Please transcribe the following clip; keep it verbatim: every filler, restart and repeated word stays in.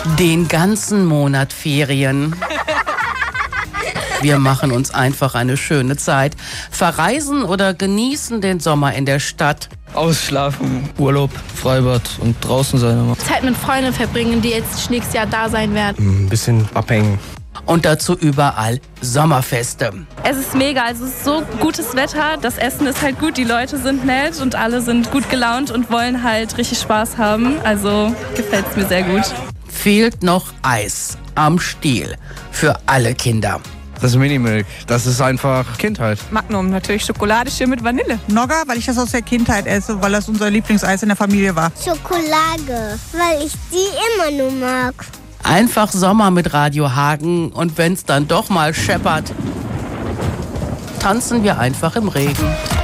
Den ganzen Monat Ferien. Wir machen uns einfach eine schöne Zeit, verreisen oder genießen den Sommer in der Stadt. Ausschlafen, Urlaub, Freibad und draußen sein. Zeit mit Freunden verbringen, die jetzt nächstes Jahr da sein werden. Ein bisschen abhängen. Und dazu überall Sommerfeste. Es ist mega, also es ist so gutes Wetter, das Essen ist halt gut, die Leute sind nett und alle sind gut gelaunt und wollen halt richtig Spaß haben. Also gefällt es mir sehr gut. Fehlt noch Eis am Stiel für alle Kinder. Das Minimilk, das ist einfach Kindheit. Magnum, natürlich Schokolade mit Vanille. Nogga, weil ich das aus der Kindheit esse, weil das unser Lieblingseis in der Familie war. Schokolade, weil ich die immer nur mag. Einfach Sommer mit Radio Hagen und wenn's dann doch mal scheppert, tanzen wir einfach im Regen.